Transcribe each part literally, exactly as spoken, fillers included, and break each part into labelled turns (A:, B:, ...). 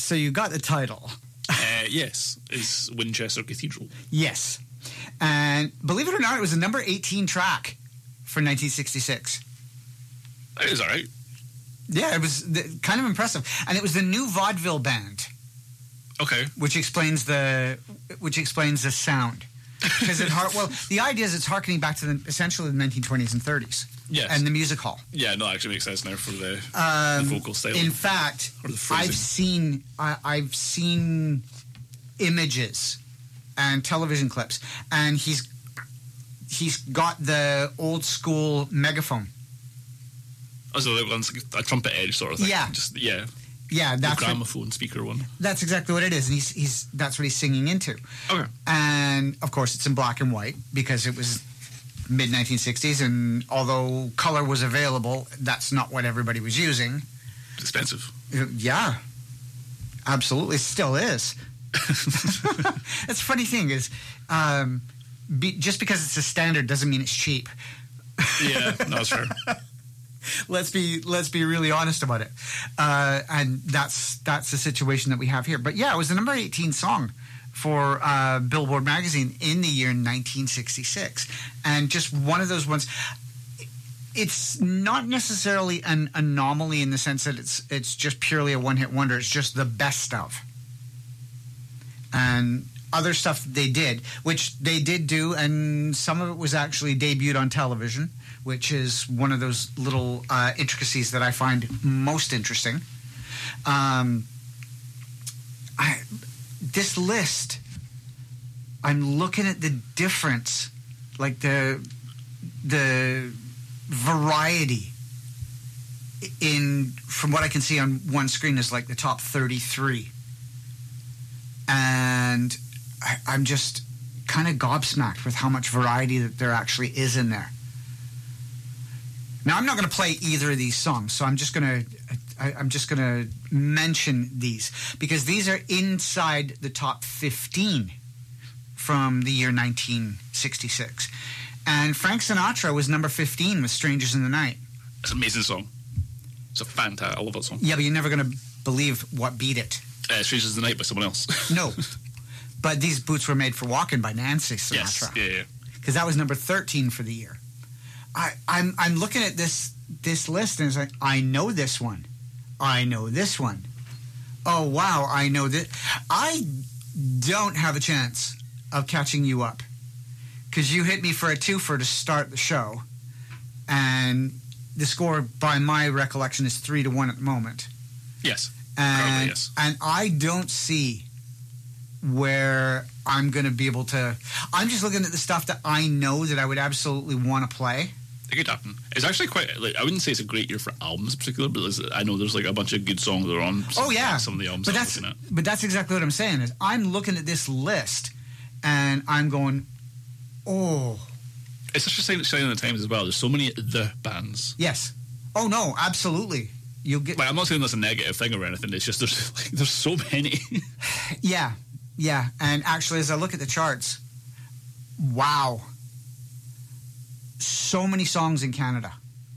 A: so you got the title.
B: uh, yes, it's Winchester Cathedral.
A: Yes. And believe it or not, it was a number eighteen track for nineteen sixty-six.
B: That is all right.
A: Yeah, it was th- kind of impressive. And it was the New Vaudeville Band.
B: Okay.
A: Which explains the which explains the sound. Because it har- well, the idea is it's harkening back to the essentially the nineteen twenties and thirties.
B: Yes.
A: And the music hall.
B: Yeah, no, it actually makes sense now for the,
A: um,
B: the vocal style.
A: In fact,
B: or the phrasing.
A: I've seen I, I've seen images and television clips, and he's he's got the old school megaphone.
B: Oh, so that one's like a trumpet edge sort of thing.
A: Yeah.
B: Just yeah.
A: Yeah, that's
B: the gramophone what, speaker one.
A: That's exactly what it is, and he's he's that's what he's singing into.
B: Okay.
A: And of course, it's in black and white because it was mid nineteen sixties, and although color was available, that's not what everybody was using.
B: It's expensive.
A: Yeah, absolutely, still is. That's a funny thing is, um, be, just because it's a standard doesn't mean it's cheap.
B: Yeah, no, that's fair.
A: Let's be let's be really honest about it, uh, and that's that's the situation that we have here. But yeah, it was the number eighteen song for uh, Billboard magazine in the year nineteen sixty-six, and just one of those ones. It's not necessarily an anomaly in the sense that it's it's just purely a one hit wonder. It's just the best of, and other stuff they did, which they did do, and some of it was actually debuted on television, which is one of those little uh, intricacies that I find most interesting. Um, I, this list, I'm looking at the difference, like the the variety in, from what I can see on one screen, is like the top thirty-three. And I, I'm just kind of gobsmacked with how much variety that there actually is in there. Now, I'm not going to play either of these songs, so I'm just going to I'm just going to mention these because these are inside the top fifteen from the year nineteen sixty-six. And Frank Sinatra was number fifteen with Strangers in the Night.
B: It's an amazing song. It's a fantastic, I love that song.
A: Yeah, but you're never going to believe what beat it.
B: Uh, Strangers in the Night by someone else.
A: No. But These Boots Were Made for Walking by Nancy Sinatra.
B: Yes, yeah, yeah.
A: Because that was number thirteen for the year. I, I'm I'm looking at this this list and it's like, I know this one. I know this one. Oh, wow, I know that. I don't have a chance of catching you up. Because you hit me for a twofer to start the show. And the score, by my recollection, is three to one at the moment.
B: Yes.
A: And,
B: Currently, yes.
A: and I don't see where I'm going to be able to... I'm just looking at the stuff that I know that I would absolutely want to play.
B: It could happen. It's actually quite... Like, I wouldn't say it's a great year for albums in particular, but there's, I know there's like a bunch of good songs that are on some,
A: Oh, yeah.
B: some of the albums
A: but
B: I'm
A: that's,
B: looking at.
A: But that's exactly what I'm saying. Is I'm looking at this list, and I'm going, oh...
B: It's such a sign sign of the times as well. There's so many the bands.
A: Yes. Oh, no, absolutely. You'll get...
B: Like, I'm not saying that's a negative thing or anything. It's just there's like, there's so many.
A: Yeah, yeah. And actually, as I look at the charts, wow. So many songs in Canada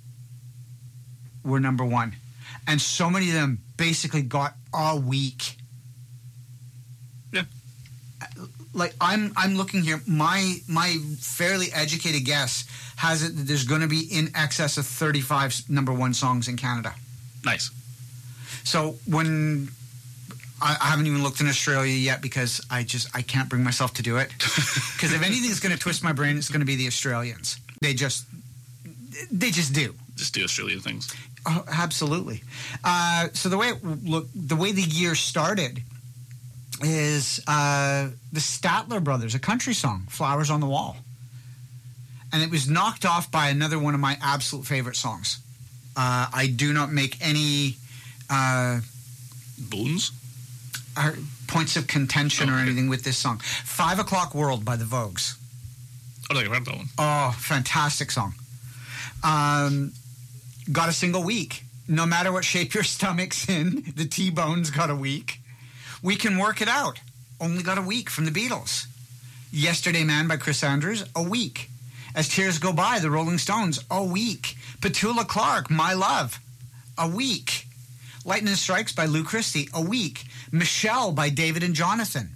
A: were number one. And so many of them basically got a week.
B: Yeah.
A: Like, I'm I'm looking here. My my fairly educated guess has it that there's going to be in excess of thirty-five number one songs in Canada.
B: Nice.
A: So when I, I haven't even looked in Australia yet because I just I can't bring myself to do it. Because if anything's going to twist my brain, it's going to be the Australians. They just they just do.
B: Just do Australian things.
A: Oh, absolutely. Uh, so the way it look, the way the year started is uh, the Statler Brothers, a country song, "Flowers on the Wall," and it was knocked off by another one of my absolute favorite songs. Uh, I do not make any uh,
B: Bones?
A: uh, points of contention
B: Oh,
A: or
B: okay.
A: anything with this song. Five O'Clock World by the Vogues.
B: I don't think I've heard that one.
A: Oh, fantastic song. Um, got a single week. No matter what shape your stomach's in, the T-Bones got a week. We Can Work It Out. Only got a week from the Beatles. Yesterday Man by Chris Andrews, a week. As Tears Go By, the Rolling Stones, a week. Petula Clark, My Love, a week. Lightning Strikes by Lou Christie, a week. Michelle by David and Jonathan.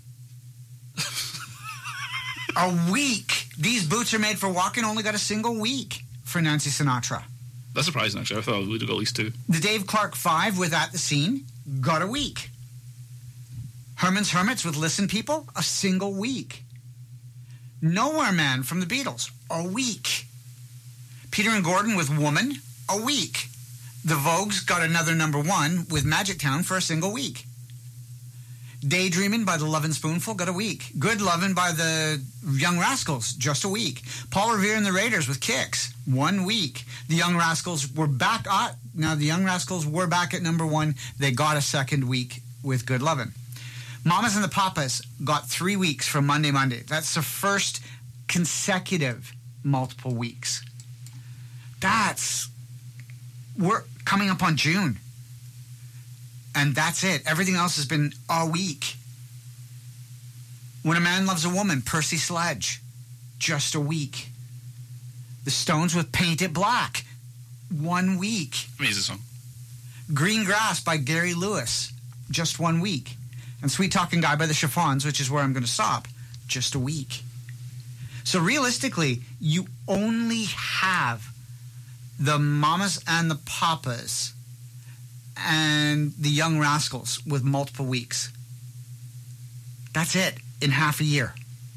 A: A week. These Boots Are Made for Walking only got a single week for Nancy Sinatra.
B: That's surprising, actually. I thought we would have got at least two.
A: The Dave Clark Five with At the Scene got a week. Herman's Hermits with Listen People, a single week. Nowhere Man from the Beatles, a week. Peter and Gordon with Woman, a week. The Vogues got another number one with Magic Town for a single week. Daydreamin' by the Lovin' Spoonful got a week. Good Lovin' by the Young Rascals, just a week. Paul Revere and the Raiders with Kicks, one week. The Young Rascals were back at, now the Young Rascals were back at number one. They got a second week with Good Lovin'. Mamas and the Papas got three weeks from Monday Monday. That's the first consecutive multiple weeks. That's, we're coming up on June. And that's it. Everything else has been a week. When a Man Loves a Woman, Percy Sledge, just a week. The Stones with Paint It Black, one week.
B: Amazing song.
A: Green Grass by Gary Lewis, just one week. And Sweet Talking Guy by the Chiffons, which is where I'm going to stop, just a week. So realistically, you only have the Mamas and the Papas and the Young Rascals with multiple weeks. That's it in half a year.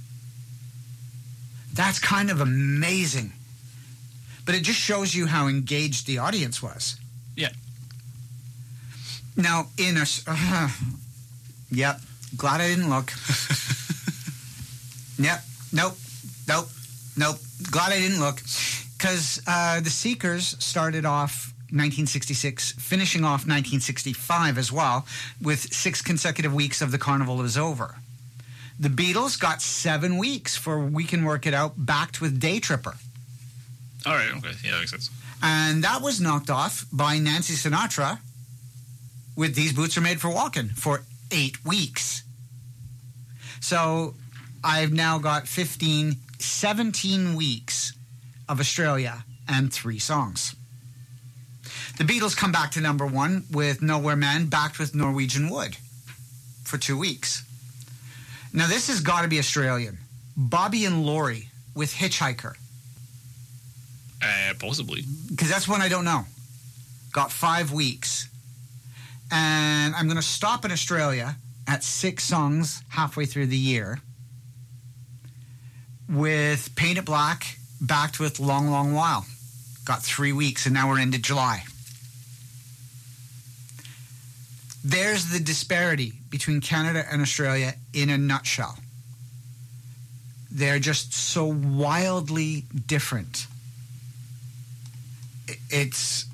A: That's kind of amazing. But it just shows you how engaged the audience was.
B: Yeah.
A: Now, in a... Uh, yep. Glad I didn't look. Yep. Nope. Nope. Nope. Glad I didn't look. Because uh, the Seekers started off nineteen sixty-six, finishing off nineteen sixty-five as well, with six consecutive weeks of The Carnival Is Over. The Beatles got seven weeks for We Can Work It Out, backed with Day Tripper.
B: All right, okay. Yeah, that makes sense.
A: And that was knocked off by Nancy Sinatra with These Boots Are Made for Walking for eight weeks. So I've now got fifteen, seventeen weeks of Australia and three songs. The Beatles come back to number one with Nowhere Man, backed with Norwegian Wood for two weeks. Now this has got to be Australian. Bobby and Laurie with Hitchhiker.
B: Uh, possibly.
A: Because that's one I don't know. Got five weeks. And I'm going to stop in Australia at six songs halfway through the year with Paint It Black, backed with Long, Long While. Got three weeks, and now we're into July. There's the disparity between Canada and Australia in a nutshell. They're just so wildly different. It's...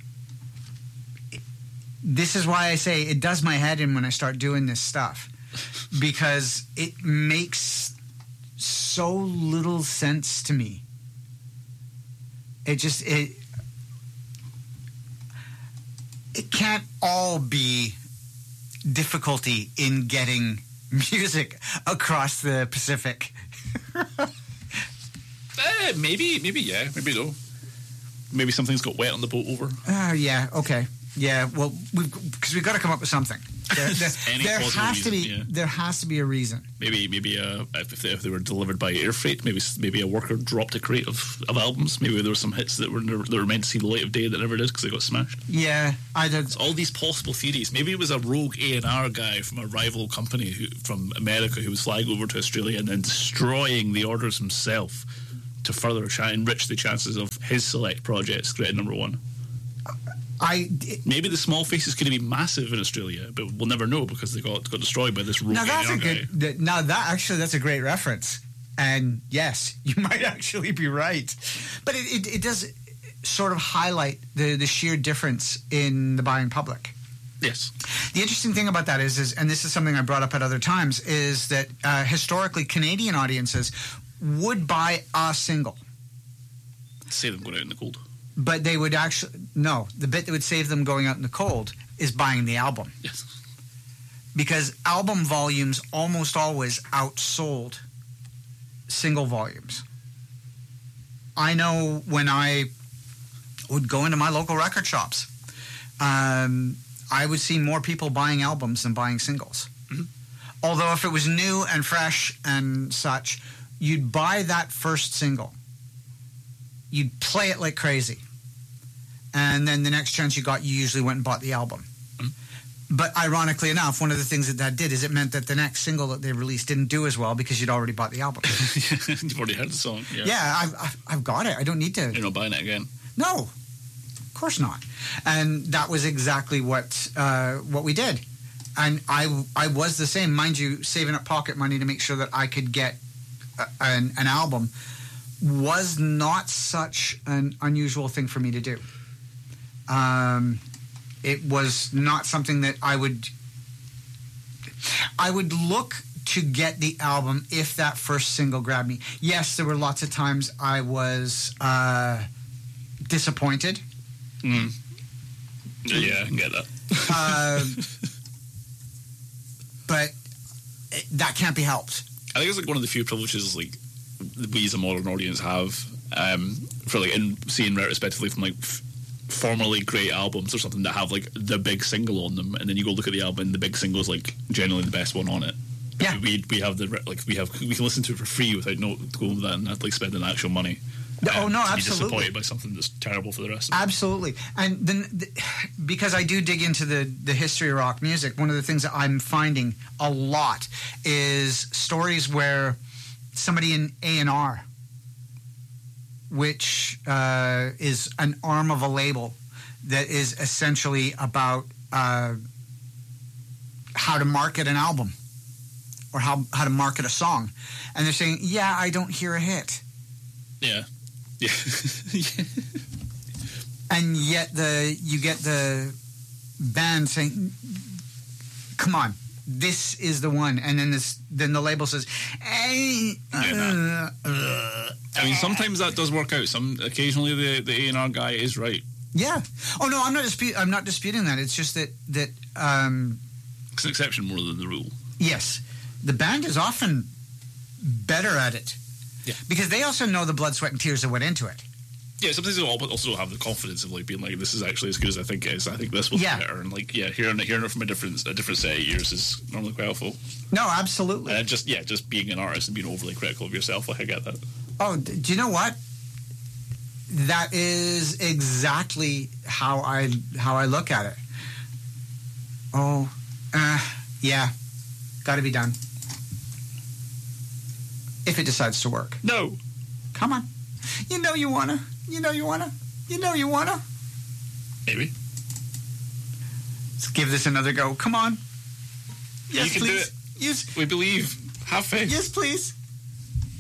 A: This is why I say it does my head in when I start doing this stuff. Because it makes so little sense to me. It just... It, it can't all be difficulty in getting music across the Pacific.
B: uh, maybe, maybe, yeah, maybe no. Maybe something's got wet on the boat over.
A: Uh, yeah, okay. Yeah, well, we've because we've got to come up with something. There, there, there has
B: reason,
A: to be.
B: Yeah.
A: There has to be a reason.
B: Maybe, maybe uh, if, they, if they were delivered by air freight, maybe maybe a worker dropped a crate of, of albums. Maybe there were some hits that were never, that were meant to see the light of day that never did because they got smashed.
A: Yeah, I did.
B: It's all these possible theories. Maybe it was a rogue A and R guy from a rival company who, from America who was flying over to Australia and then destroying the orders himself to further try and enrich the chances of his select projects getting number one.
A: I, it,
B: Maybe the Small Faces could be massive in Australia, but we'll never know because they got got destroyed by this rogue
A: now that's
B: A
A: a
B: and R
A: good.
B: guy.
A: That, now that actually that's a great reference, and yes, you might actually be right, but it, it, it does sort of highlight the the sheer difference in the buying public.
B: Yes.
A: The interesting thing about that is, is and this is something I brought up at other times, is that uh, historically Canadian audiences would buy a single.
B: Save them going out in the cold.
A: But they would actually, no, the bit that would save them going out in the cold is buying the album.
B: Yes.
A: Because album volumes almost always outsold single volumes. I know when I would go into my local record shops, um, I would see more people buying albums than buying singles.
B: Mm-hmm.
A: Although if it was new and fresh and such, you'd buy that first single. You'd play it like crazy. And then the next chance you got, you usually went and bought the album. Mm-hmm. But ironically enough, one of the things that that did is it meant that the next single that they released didn't do as well because you'd already bought the album.
B: You've already heard the song. Yeah,
A: yeah I've, I've, I've got it. I don't need to.
B: You're not buying it again.
A: No, of course not. And that was exactly what uh, what we did. And I, I was the same, mind you, saving up pocket money to make sure that I could get a, an, an album was not such an unusual thing for me to do. Um, it was not something that I would... I would look to get the album if that first single grabbed me. Yes, there were lots of times I was uh, disappointed.
B: Mm. Yeah, I can get that.
A: Uh, but it, that can't be helped.
B: I think it's like one of the few privileges like we as a modern audience have um, for like in seeing retrospectively from like f- formerly great albums or something that have like the big single on them, and then you go look at the album and the big single is like generally the best one on it.
A: Yeah,
B: we we have the like we have we can listen to it for free without no going with that and not like spending actual money.
A: Oh
B: um,
A: no,
B: to
A: absolutely.
B: Be disappointed by something that's terrible for the rest of it.
A: Absolutely, and then the, because I do dig into the the history of rock music, one of the things that I'm finding a lot is stories where somebody in A and R, which uh, is an arm of a label that is essentially about uh, how to market an album or how how to market a song, and they're saying, "Yeah, I don't hear a hit."
B: Yeah. Yeah.
A: And yet the you get the band saying, "Come on, this is the one," and then this then the label says, "Hey." Uh,
B: Yeah, uh, I mean, sometimes that does work out. Some occasionally the the A and R guy is right.
A: Yeah. Oh no, I'm not dispu- I'm not disputing that. It's just that that um,
B: it's an exception more than the rule.
A: Yes, the band is often better at it.
B: Yeah.
A: Because they also know the blood, sweat, and tears that went into it.
B: Yeah, sometimes they also don't have the confidence of like being like, this is actually as good as I think it is. I think this will
A: Yeah.
B: be better. And like, yeah, hearing it, hearing it from a different a different set of ears is normally quite helpful.
A: No, absolutely.
B: And just yeah, just being an artist and being overly critical of yourself, like I get that.
A: Oh, d- do you know what? That is exactly how I how I look at it. Oh, uh, yeah, got to be done. If it decides to work.
B: No.
A: Come on. You know you wanna. You know you wanna. You know you wanna.
B: Maybe.
A: Let's give this another go. Come on. Yes,
B: you can
A: please.
B: do it.
A: Yes.
B: We believe. Have faith.
A: Yes, please.